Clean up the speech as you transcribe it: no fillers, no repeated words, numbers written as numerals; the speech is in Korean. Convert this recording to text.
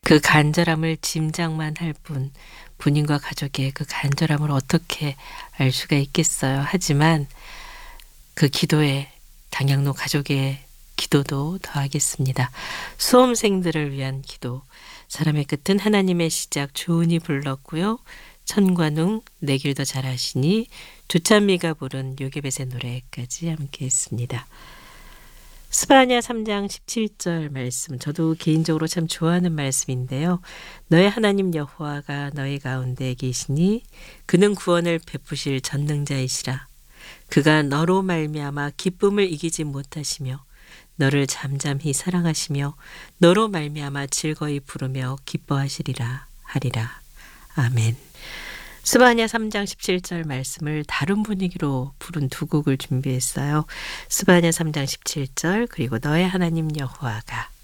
그 간절함을 짐작만 할 뿐 본인과 가족의 그 간절함을 어떻게 알 수가 있겠어요. 하지만 그 기도에 당양로 가족의 기도도 더하겠습니다. 수험생들을 위한 기도. 사람의 끝은 하나님의 시작 조은이 불렀고요. 천관웅 내 길도 잘하시니 두찬미가 부른 요게벳의 노래까지 함께 했습니다. 스바냐 3장 17절 말씀, 저도 개인적으로 참 좋아하는 말씀인데요. 너의 하나님 여호와가 너희 가운데 계시니 그는 구원을 베푸실 전능자이시라. 그가 너로 말미암아 기쁨을 이기지 못하시며 너를 잠잠히 사랑하시며 너로 말미암아 즐거이 부르며 기뻐하시리라 하리라. 아멘. 스바냐 3장 17절 말씀을 다른 분위기로 부른 두 곡을 준비했어요. 스바냐 3장 17절 그리고 너의 하나님 여호와가.